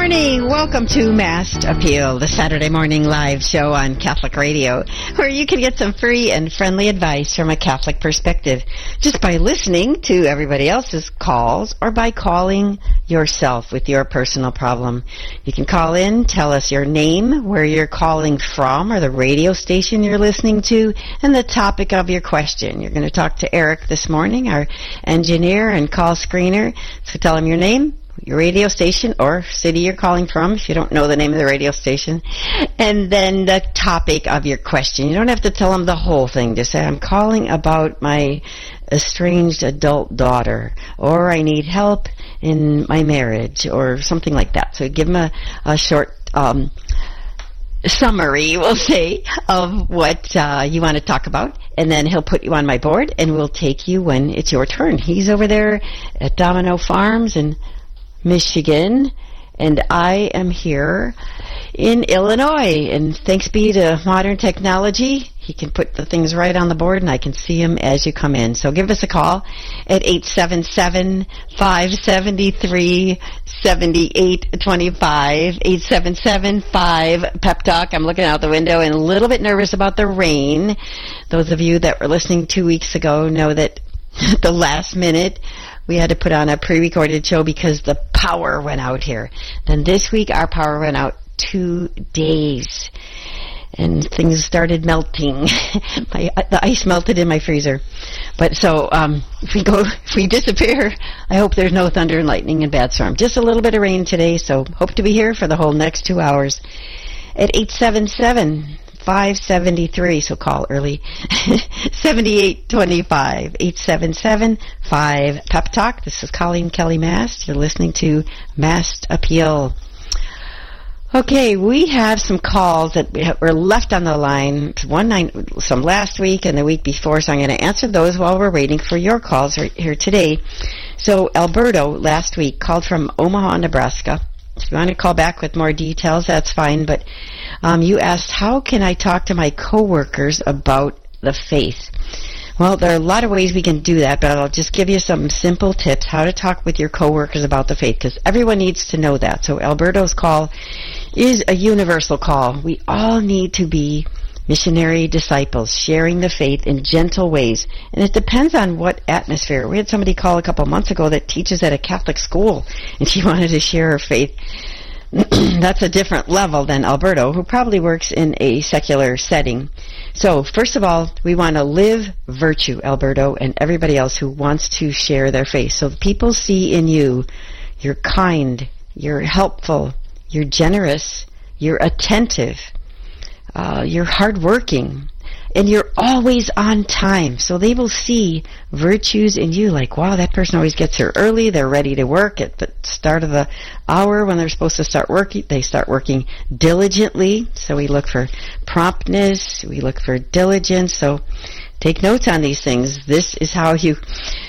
morning. Welcome to Mast Appeal, the Saturday morning live show on Catholic Radio, where you can get some free and friendly advice from a Catholic perspective just by listening to everybody else's calls or by calling yourself with your personal problem. You can call in, tell us your name, where you're calling from, or the radio station you're listening to, and the topic of your question. You're going to talk to Eric this morning, our engineer and call screener. So tell him your name, your radio station or city you're calling from if you don't know the name of the radio station, and then the topic of your question. You don't have to tell them the whole thing. Just say, I'm calling about my estranged adult daughter, or I need help in my marriage, or something like that. So give them a short summary, we'll say, of what you want to talk about, and then he'll put you on my board, and we'll take you when it's your turn. He's over there at Domino Farms in Michigan, and I am here in Illinois, and thanks be to modern technology, he can put the things right on the board and I can see them as you come in. So give us a call at 877-573-7825, 877-5-PEP-TALK. I'm looking out the window and a little bit nervous about the rain. Those of you that were listening 2 weeks ago know that at the last minute we had to put on a pre-recorded show because the power went out here. Then this week our power went out 2 days, and things started melting. The ice melted in my freezer. But so if we disappear, I hope there's no thunder and lightning and bad storm. Just a little bit of rain today, so hope to be here for the whole next 2 hours at 877-573, so call early, 7825, 877-5-PEP-TALK. This is Colleen Kelly Mast. You're listening to Mast Appeal. Okay, we have some calls that were left on the line, some last week and the week before, so I'm going to answer those while we're waiting for your calls here today. So Alberto last week called from Omaha, Nebraska. If you want to call back with more details, that's fine, but you asked, how can I talk to my coworkers about the faith? Well, there are a lot of ways we can do that, but I'll just give you some simple tips how to talk with your coworkers about the faith, because everyone needs to know that. So Alberto's call is a universal call. We all need to be missionary disciples, sharing the faith in gentle ways. And it depends on what atmosphere. We had somebody call a couple months ago that teaches at a Catholic school, and she wanted to share her faith. That's a different level than Alberto, who probably works in a secular setting. So, first of all, we want to live virtue, Alberto, and everybody else who wants to share their faith. So people see in you, you're kind, you're helpful, you're generous, you're attentive, you're hardworking, and you're always on time. So they will see virtues in you, like, wow, that person always gets here early, they're ready to work at the start of the hour when they're supposed to start working. They start working diligently. So we look for promptness, we look for diligence. So take notes on these things. This is how you